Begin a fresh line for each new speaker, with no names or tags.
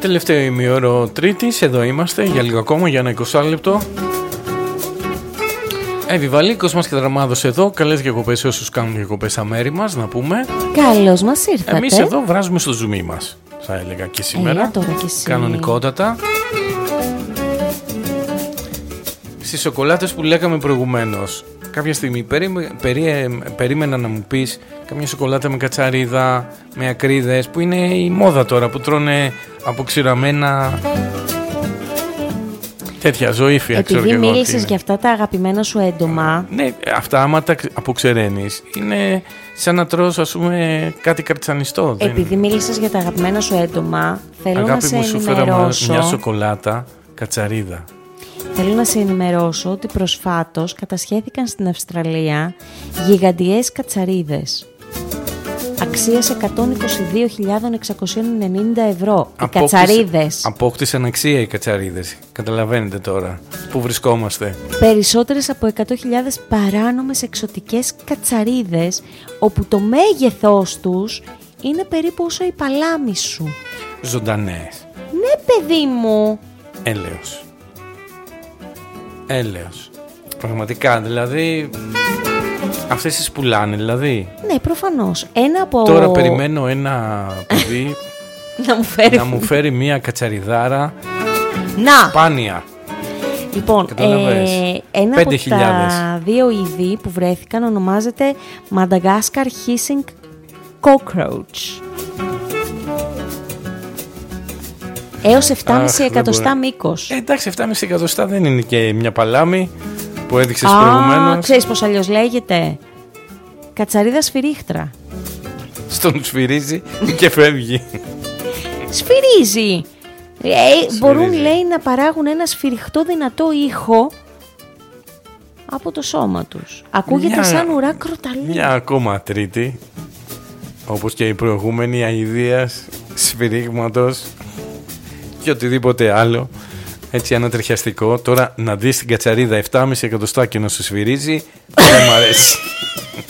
Τελευταίο ημίωρο Τρίτης, εδώ είμαστε για λίγο ακόμα, για ένα 20 λεπτό. Βιβαλίκος μας και Δραμάδος εδώ. Καλές διακοπές σε όσους κάνουν διακοπές στα μέρη μας, να πούμε.
Καλώς μας ήρθατε.
Εμείς εδώ βράζουμε στο ζουμί μας, θα έλεγα και σήμερα. Κανονικότατα. Στις σοκολάτες που λέγαμε προηγουμένως, κάποια στιγμή περίμενα να μου πεις καμιά σοκολάτα με κατσαρίδα, με ακρίδες, που είναι η μόδα τώρα, που τρώνε αποξηραμένα τέτοια ζωήφια.
Επειδή μίλησες για αυτά τα αγαπημένα σου έντομα.
Ναι, αυτά άμα τα αποξεραίνεις είναι σαν να τρως, ας πούμε, κάτι καρτσανιστό.
Επειδή μίλησες για τα αγαπημένα σου έντομα, θέλω
αγάπη
να σε
μου,
ενημερώσω.
σου φέρα μια σοκολάτα κατσαρίδα.
Θέλω να σε ενημερώσω ότι προσφάτως κατασχέθηκαν στην Αυστραλία γιγαντιές κατσαρίδες αξίας 122.690 ευρώ. Οι κατσαρίδες
απόκτησαν αξία οι κατσαρίδες. Καταλαβαίνετε τώρα που βρισκόμαστε.
Περισσότερες από 100.000 παράνομες εξωτικές κατσαρίδες, όπου το μέγεθός τους είναι περίπου όσο η παλάμη σου.
Ζωντανές.
Ναι, παιδί μου.
Έλεος. Πραγματικά, δηλαδή, αυτές τις πουλάνε, δηλαδή.
Ναι, προφανώς.
Τώρα περιμένω ένα παιδί να μου φέρει μια κατσαριδάρα σπάνια.
Λοιπόν, ένα
5.000.
από τα δύο είδη που βρέθηκαν ονομάζεται Madagascar Hissing Cockroach. Έως 7,5 εκατοστά μήκος.
Εντάξει, 7,5 εκατοστά δεν είναι και μια παλάμη που έδειξες προηγουμένως.
Ξέρεις πως αλλιώς λέγεται? Κατσαρίδα σφυρίχτρα.
Στον σφυρίζει και φεύγει.
Σφυρίζει. Μπορούν, λέει, να παράγουν ένα σφυριχτό δυνατό ήχο από το σώμα τους. Ακούγεται σαν ουρά κροταλή.
Μια ακόμα τρίτη, όπως και η προηγούμενη, αηδίας, σφυρίγματος και οτιδήποτε άλλο, έτσι ανατριχιαστικό. Τώρα να δεις την κατσαρίδα 7,5 εκατοστά και να σου σφυρίζει, δεν μ' αρέσει.